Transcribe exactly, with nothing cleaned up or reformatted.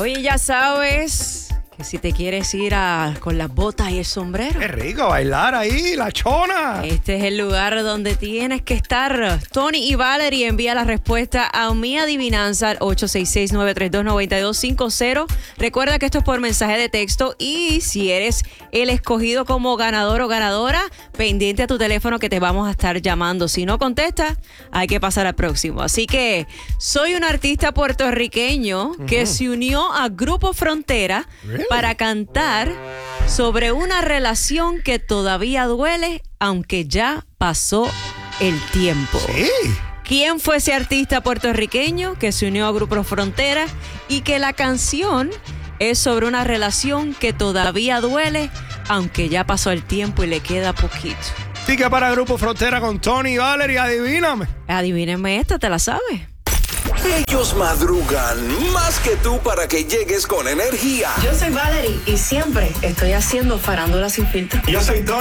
Oye, ya sabes que si te quieres ir a, con las botas y el sombrero. Qué rico bailar ahí, la chona. Este es el lugar donde tienes que estar. Tony y Valerie envía la respuesta a mi adivinanza al ocho seis seis, nueve tres dos, nueve dos cinco cero. Recuerda que esto es por mensaje de texto y si eres el escogido como ganador o ganadora, pendiente a tu teléfono que te vamos a estar llamando. Si no contestas, hay que pasar al próximo. Así que soy un artista puertorriqueño uh-huh. que se unió a Grupo Frontera really? para cantar sobre una relación que todavía duele, aunque ya pasó el tiempo. Sí. ¿Quién fue ese artista puertorriqueño que se unió a Grupo Frontera y que la canción es sobre una relación que todavía duele, aunque ya pasó el tiempo y le queda poquito? Sí, que para Grupo Frontera con Tony y Valerie, adivíname. Adivíname esta, ¿te la sabes? Ellos madrugan más que tú para que llegues con energía. Yo soy Valerie y siempre estoy haciendo farándula sin filtro. Yo soy Tony.